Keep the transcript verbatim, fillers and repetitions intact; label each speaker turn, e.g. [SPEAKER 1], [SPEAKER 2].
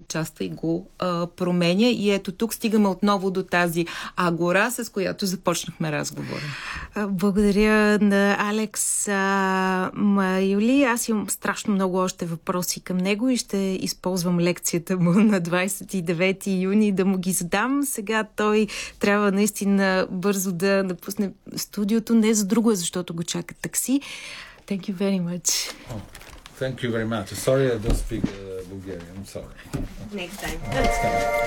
[SPEAKER 1] участва и го а, променя. И ето тук стигаме отново до тази агора, с която започнахме разговора.
[SPEAKER 2] Благодаря на Алекс. А, ма, Юли, аз имам страшно много още въпроси към него и ще използвам лекцията му на двадесет и девети юни да му ги задам. Сега той трябва наистина бързо да напусне студиото, не за друго, защото го чака такси. Thank you very much.
[SPEAKER 3] Oh, thank you very much. Sorry I don't speak uh, Bulgarian. I'm sorry.
[SPEAKER 2] Next time.
[SPEAKER 3] Next time.